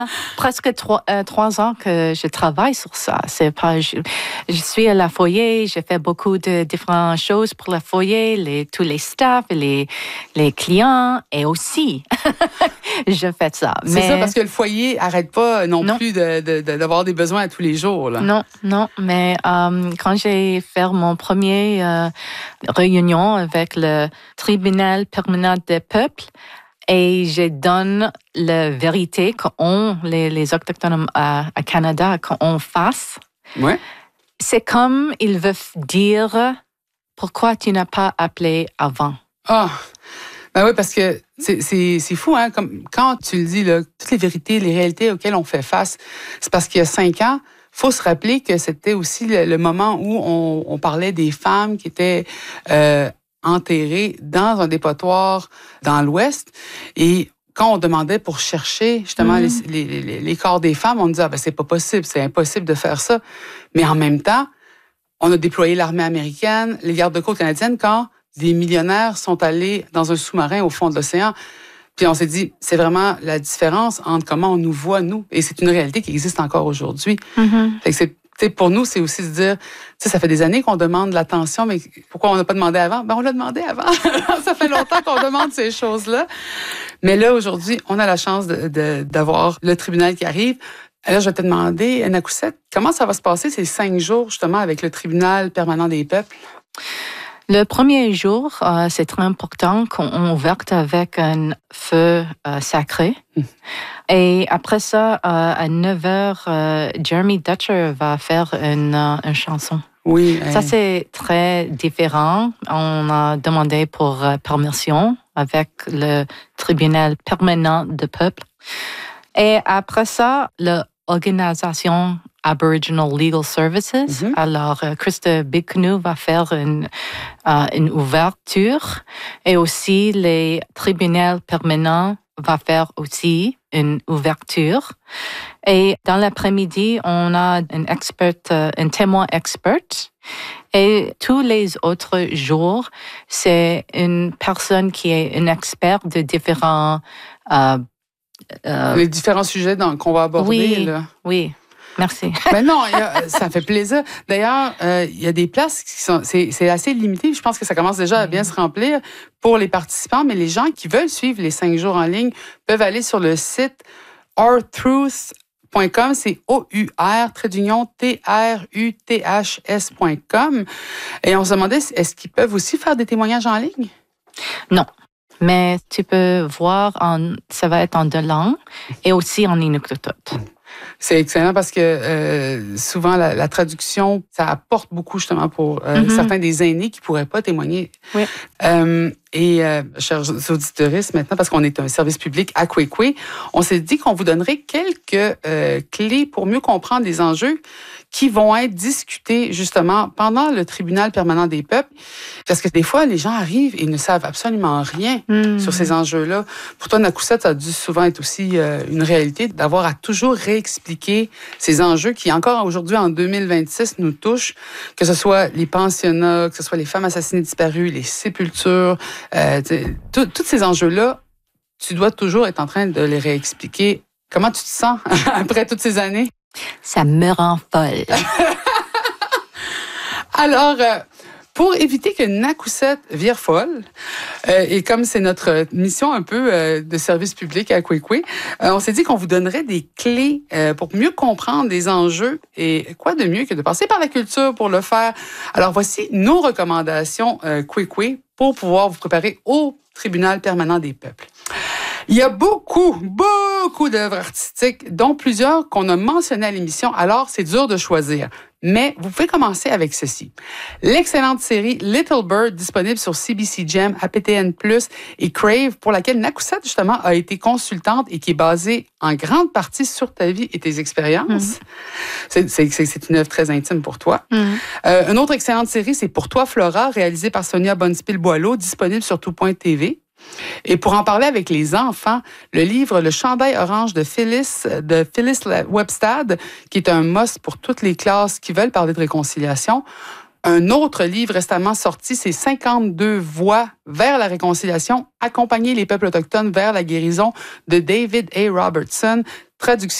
presque 3 ans que je travaille sur ça. C'est pas, je suis à la foyer, je fais beaucoup de différentes choses pour la foyer, tous les staffs, les clients, et aussi, je fais ça. C'est ça, parce que le foyer n'arrête pas non plus d'avoir des besoins à tous les jours. Là. Non, mais quand j'ai fait mon premier réunion avec le tribunal permanent des peuples, et je donne la vérité qu'on, les Autochtones à Canada, qu'on fasse. Ouais. C'est comme ils veulent dire pourquoi tu n'as pas appelé avant. Ah, ben oui, parce que c'est fou, hein? Comme quand tu le dis, là, toutes les vérités, les réalités auxquelles on fait face, c'est parce qu'il y a 5 ans, il faut se rappeler que c'était aussi le moment où on parlait des femmes qui étaient enterrées dans un dépotoir dans l'Ouest. Et quand on demandait pour chercher justement les corps des femmes, on disait c'est pas possible, c'est impossible de faire ça. Mais en même temps, on a déployé l'armée américaine, les gardes-côtes canadiennes, quand des millionnaires sont allés dans un sous-marin au fond de l'océan. Puis on s'est dit, c'est vraiment la différence entre comment on nous voit, nous. Et c'est une réalité qui existe encore aujourd'hui. Fait que pour nous, c'est aussi de dire, ça fait des années qu'on demande l'attention, mais pourquoi on n'a pas demandé avant? On l'a demandé avant. Ça fait longtemps qu'on demande ces choses-là. Mais là, aujourd'hui, on a la chance d'avoir le tribunal qui arrive. Alors, je vais te demander, Nakoussette, comment ça va se passer ces 5 jours, justement, avec le tribunal permanent des peuples? Le premier jour, c'est très important qu'on ouvre avec un feu sacré. Et après ça, à 9h, Jeremy Dutcher va faire une chanson. Oui. Ça, c'est très différent. On a demandé pour permission avec le tribunal permanent du peuple. Et après ça, l'organisation Aboriginal Legal Services. Alors, Krista Big Canoe va faire une ouverture et aussi les tribunaux permanents va faire aussi une ouverture. Et dans l'après-midi, on a un témoin expert. Et tous les autres jours, c'est une personne qui est une experte de différents... les différents sujets qu'on va aborder. Oui, là. oui. Merci. Mais non, ça fait plaisir. D'ailleurs, il y a des places qui sont... C'est assez limité. Je pense que ça commence déjà à bien se remplir pour les participants, mais les gens qui veulent suivre les 5 jours en ligne peuvent aller sur le site ourtruth.com, c'est OUR-TRUTHS.com. Et on se demandait, est-ce qu'ils peuvent aussi faire des témoignages en ligne? Non. Mais tu peux voir, ça va être en 2 langues et aussi en inuktitut. C'est excellent parce que souvent, la traduction, ça apporte beaucoup justement pour certains des aînés qui ne pourraient pas témoigner. Oui. Chers auditeurs, maintenant, parce qu'on est un service public à Kwekwe, on s'est dit qu'on vous donnerait quelques clés pour mieux comprendre les enjeux qui vont être discutés justement pendant le tribunal permanent des peuples. Parce que des fois, les gens arrivent et ne savent absolument rien sur ces enjeux-là. Pour toi, Nakoussette, ça a dû souvent être aussi une réalité d'avoir à toujours réexpliquer ces enjeux qui, encore aujourd'hui, en 2026, nous touchent, que ce soit les pensionnats, que ce soit les femmes assassinées disparues, les sépultures, tous ces enjeux-là, tu dois toujours être en train de les réexpliquer. Comment tu te sens après toutes ces années? Ça me rend folle. Alors, pour éviter que Nakoussette vire folle, et comme c'est notre mission un peu de service public à Kwekwe, on s'est dit qu'on vous donnerait des clés pour mieux comprendre les enjeux. Et quoi de mieux que de passer par la culture pour le faire? Alors, voici nos recommandations Kwekwe pour pouvoir vous préparer au tribunal permanent des peuples. Il y a beaucoup d'œuvres artistiques, dont plusieurs qu'on a mentionnées à l'émission, alors c'est dur de choisir. Mais vous pouvez commencer avec ceci. L'excellente série Little Bird, disponible sur CBC Gem, APTN+, et Crave, pour laquelle Nakoussette, justement, a été consultante et qui est basée en grande partie sur ta vie et tes expériences. C'est une œuvre très intime pour toi. Une autre excellente série, c'est Pour toi, Flora, réalisée par Sonia Bonspil-Boileau, disponible sur tout.tv. Et pour en parler avec les enfants, le livre Le chandail orange de Phyllis Webstad, qui est un must pour toutes les classes qui veulent parler de réconciliation. Un autre livre récemment sorti, c'est 52 voies vers la réconciliation, accompagner les peuples autochtones vers la guérison de David A. Robertson. traduction